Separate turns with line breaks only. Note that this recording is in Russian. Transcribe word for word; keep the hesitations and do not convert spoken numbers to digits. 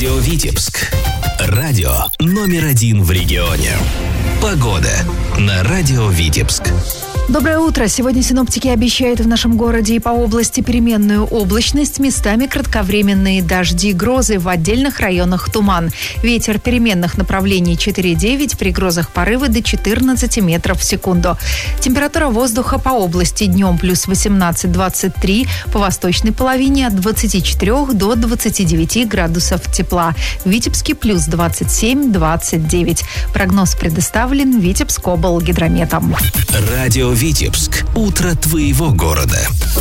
Радио Витебск. Радио номер один в регионе. Погода на Радио Витебск.
Доброе утро. Сегодня синоптики обещают в нашем городе и по области переменную облачность, местами кратковременные дожди, грозы, в отдельных районах туман. Ветер переменных направлений четыре-девять, при грозах порывы до четырнадцати метров в секунду. Температура воздуха по области днем плюс восемнадцать-двадцать три, по восточной половине от двадцати четырёх до двадцати девяти градусов тепла. В Витебске плюс двадцать семь-двадцать девять. Прогноз предоставлен Витебскоблгидрометом.
Радио Витебск. Утро твоего города.